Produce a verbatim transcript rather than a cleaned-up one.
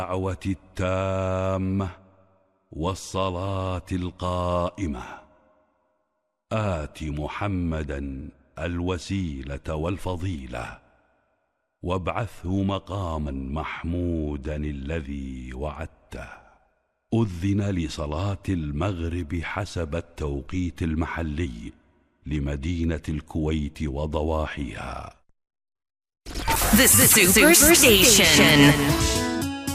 الدعوة التامة والصلاة القائمة آت محمدا الوسيلة والفضيلة وابعثه مقاما محمودا الذي وعدته. أذن لصلاة المغرب حسب التوقيت المحلي لمدينة الكويت وضواحيها. The Superstation.